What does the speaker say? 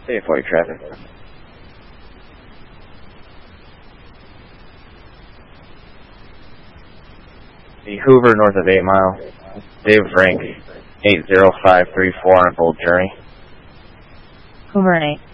Hey, 40 traffic. The Hoover north of 8 Mile. Dave Frank, 80534 on Bold Journey. Hoover and 8.